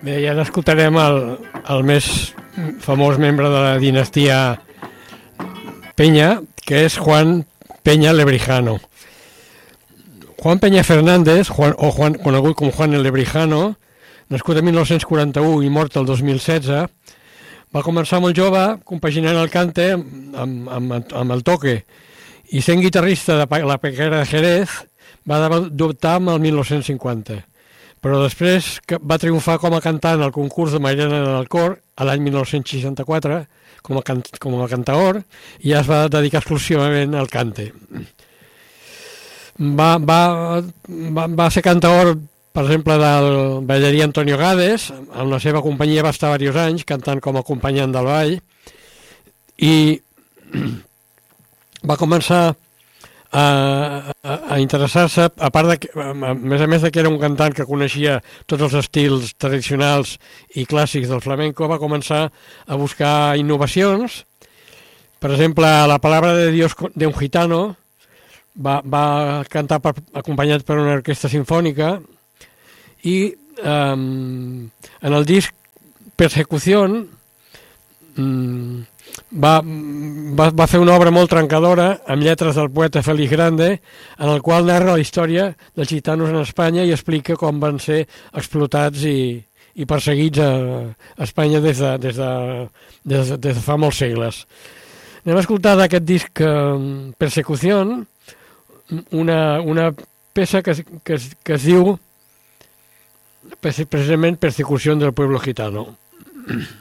Bé, ja escoltarem el més famós membre de la dinastia Peña, que és Juan Peña Lebrijano. Juan Peña Fernández, conegut com Juan el Lebrijano, nascut el 1941 i mort el 2016, va començar molt jove compaginant el cante amb el toque, i sent guitarrista de la Pequera de Jerez va debutar el 1950. Però després va triomfar com a cantant al concurs de Mairena del Cor a l'any 1964 com a cantaor, i ja es va dedicar exclusivament al cante. Va ser cantaor, per exemple, del ballarí Antonio Gades. Amb la seva companyia va estar diversos anys cantant com a acompanyant del ball, i va començar a interessar-se, a part de que, a més de que era un cantant que coneixia tots els estils tradicionals i clàssics del flamenco, va començar a buscar innovacions. Per exemple, La Palabra de Dios de un Gitano va cantar acompanyat per una orquestra sinfònica, i en el disc Persecución va fer una obra molt trencadora amb lletres del poeta Félix Grande, en el qual narra la història dels gitanos en Espanya i explica com van ser explotats i perseguits a Espanya des de fa molts segles. Anem a escoltar d'aquest disc Persecución una peça que es diu precisament Persecución del pueblo gitano.